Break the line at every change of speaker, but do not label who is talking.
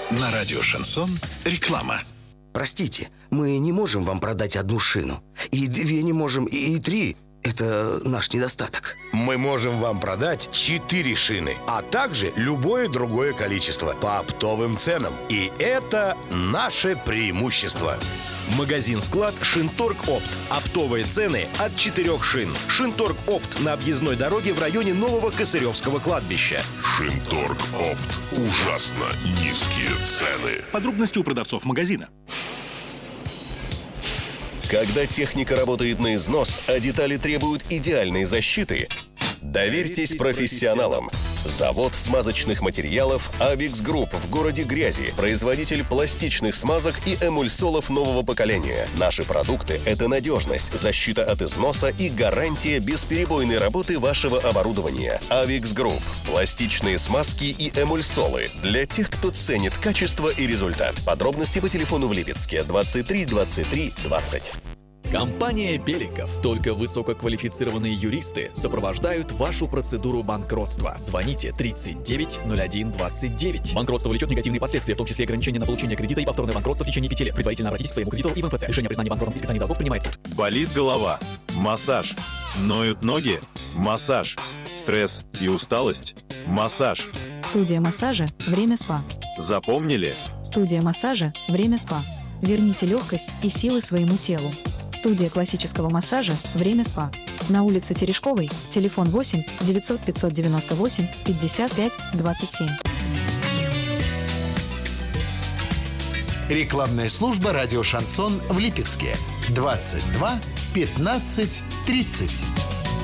На радио «Шансон» реклама.
Простите, мы не можем вам продать одну шину. И 2 не можем, и 3. Это наш недостаток.
Мы можем вам продать 4 шины, а также любое другое количество по оптовым ценам. И это наше преимущество.
Магазин-склад «Шинторг Опт». Оптовые цены от 4 шин. «Шинторг Опт» на объездной дороге в районе Нового Косыревского кладбища.
«Шинторг Опт». Ужасно низкие цены.
Подробности у продавцов магазина.
Когда техника работает на износ, а детали требуют идеальной защиты, доверьтесь профессионалам. Завод смазочных материалов «Avix Group» в городе Грязи. Производитель пластичных смазок и эмульсолов нового поколения. Наши продукты – это надежность, защита от износа и гарантия бесперебойной работы вашего оборудования. «Avix Group» – пластичные смазки и эмульсолы для тех, кто ценит качество и результат. Подробности по телефону в Липецке 23 23 20.
Компания «Беликов». Только высококвалифицированные юристы сопровождают вашу процедуру банкротства. Звоните 390129. Банкротство влечет негативные последствия, в том числе ограничения на получение кредита и повторное банкротство в течение 5 лет. Предварительно обратитесь к своему кредитору и в МФЦ. Решение о признании банкротом и списании долгов принимает суд.
Болит голова? Массаж. Ноют ноги? Массаж. Стресс и усталость? Массаж.
Студия массажа «Время СПА».
Запомнили?
Студия массажа «Время СПА». Верните легкость и силы своему телу. Студия классического массажа «Время СПА». На улице Терешковой, телефон 8 900 598 55 27.
Рекламная служба радио «Шансон» в Липецке. 22 15 30.